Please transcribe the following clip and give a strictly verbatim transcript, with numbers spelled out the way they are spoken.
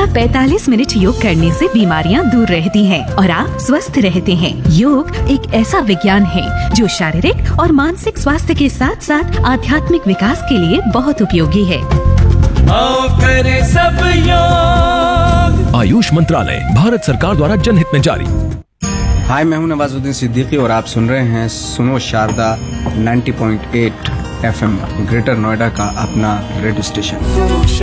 जहां पैंतालीस मिनट योग करने से बीमारियां दूर रहती हैं और आप स्वस्थ रहते हैं। योग एक ऐसा विज्ञान है जो शारीरिक और मानसिक स्वास्थ्य के साथ साथ आध्यात्मिक विकास के लिए बहुत उपयोगी है। आओ करें सब योग। आयुष मंत्रालय, भारत सरकार द्वारा जनहित में जारी। हाय, मैं हूं नवाजुद्दीन सिद्दीकी और आप सुन रहे हैं सुनो शारदा नब्बे पॉइंट आठ एफएम, ग्रेटर नोएडा का अपना रेडियो स्टेशन।